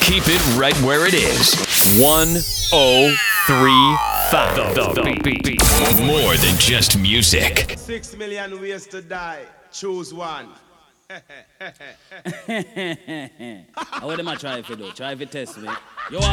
keep it right where it is. 1035. The beat. More than just music. 6 million ways to die. Choose one. What am I trying to do? Try to test me.